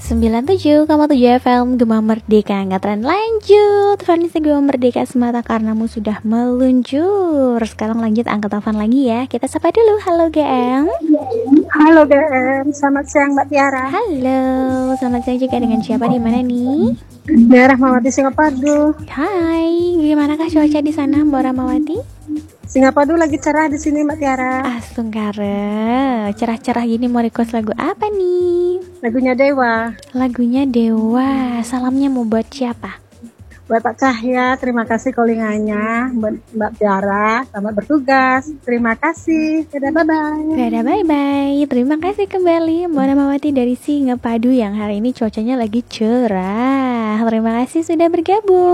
97,7 FM Gema Merdeka Angkatan lanjut. Vanessa Gema Merdeka semata karenamu sudah meluncur. Sekarang lanjut angkat telepon lagi ya. Kita sapa dulu. Halo GM. Halo GM, selamat siang Mbak Tiara. Halo, selamat siang juga. Dengan siapa di mana nih? Daerah Rahmawati Singapadu. Hai, gimana kah cuaca di sana Mbak Rahmawati? Singapadu lagi cerah di sini Mbak Tiara. Sungkara, cerah-cerah gini mau request lagu apa nih? Lagunya Dewa. Lagunya Dewa. Salamnya mau buat siapa? Buat Pak Cahya, terima kasih callingannya. Buat Mbak Tiara, selamat bertugas. Terima kasih. Dadah, bye-bye. Dadah, bye-bye. Terima kasih kembali Mbak Rahmawati dari Singapadu yang hari ini cuacanya lagi cerah. Terima kasih sudah bergabung.